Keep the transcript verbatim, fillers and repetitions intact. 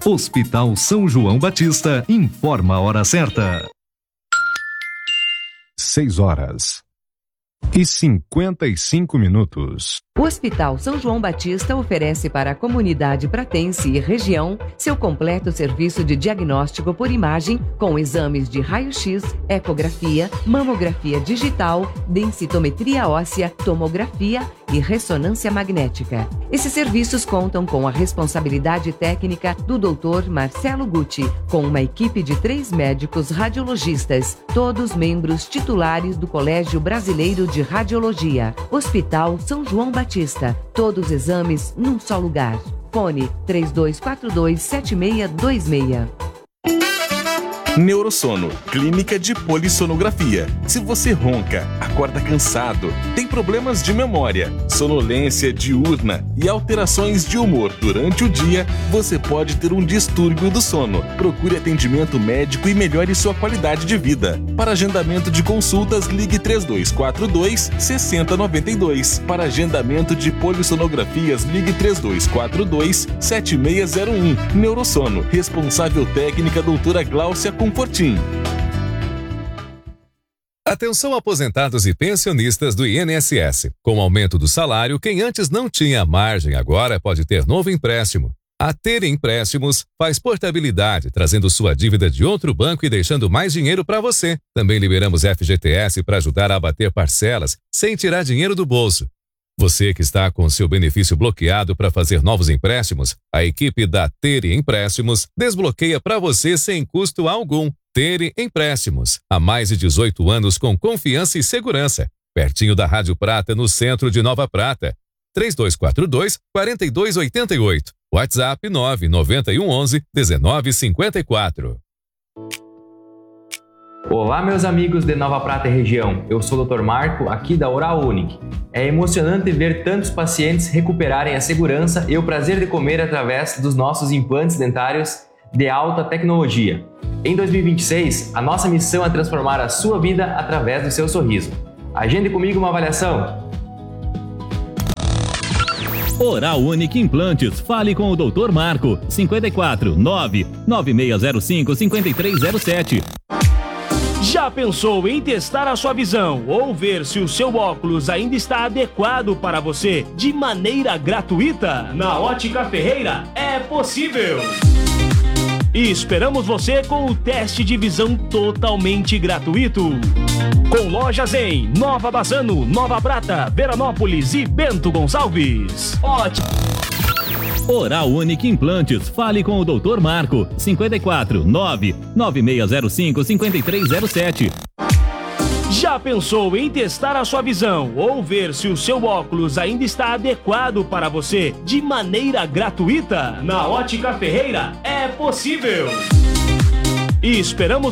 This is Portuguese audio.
Hospital São João Batista informa a hora certa. Seis horas e cinquenta e cinco minutos. O Hospital São João Batista oferece para a comunidade pratense e região seu completo serviço de diagnóstico por imagem com exames de raio-x, ecografia, mamografia digital, densitometria óssea, tomografia e ressonância magnética. Esses serviços contam com a responsabilidade técnica do doutor Marcelo Gucci, com uma equipe de três médicos radiologistas, todos membros titulares do Colégio Brasileiro de Radiologia. Hospital São João Batista. Batista, todos os exames num só lugar. Fone três dois quatro dois, sete seis dois seis. Neurosono, clínica de polissonografia. Se você ronca, acorda cansado, tem problemas de memória, sonolência diurna e alterações de humor durante o dia, você pode ter um distúrbio do sono. Procure atendimento médico e melhore sua qualidade de vida. Para agendamento de consultas, ligue três dois quatro dois, seis zero nove dois. Para agendamento de polissonografias, ligue três dois quatro dois, sete seis zero um. Neurosono, responsável técnica doutora Gláucia Confortim. Atenção aposentados e pensionistas do I N S S. Com o aumento do salário, quem antes não tinha margem agora pode ter novo empréstimo. A Ter Empréstimos faz portabilidade, trazendo sua dívida de outro banco e deixando mais dinheiro para você. Também liberamos F G T S para ajudar a abater parcelas sem tirar dinheiro do bolso. Você que está com seu benefício bloqueado para fazer novos empréstimos, a equipe da Ter Empréstimos desbloqueia para você sem custo algum. Ter Empréstimos, há mais de dezoito anos com confiança e segurança. Pertinho da Rádio Prata, no centro de Nova Prata. três dois quatro dois, quatro dois oito oito. WhatsApp nove nove um um, um nove cinco quatro. Olá, meus amigos de Nova Prata e região. Eu sou o doutor Marco, aqui da Oral Unique. É emocionante ver tantos pacientes recuperarem a segurança e o prazer de comer através dos nossos implantes dentários de alta tecnologia. Em dois mil e vinte e seis, a nossa missão é transformar a sua vida através do seu sorriso. Agende comigo uma avaliação. Oral Unique Implantes. Fale com o doutor Marco. cinco quatro nove, nove seis zero cinco, cinco três zero sete. Já pensou em testar a sua visão ou ver se o seu óculos ainda está adequado para você de maneira gratuita? Na Ótica Ferreira é possível! E esperamos você com o teste de visão totalmente gratuito. Com lojas em Nova Bassano, Nova Prata, Veranópolis e Bento Gonçalves. Ótimo! Oral Unique Implantes. Fale com o doutor Marco. cinco quatro nove, nove seis zero cinco, cinco três zero sete. Já pensou em testar a sua visão ou ver se o seu óculos ainda está adequado para você de maneira gratuita? Na Ótica Ferreira é possível! E esperamos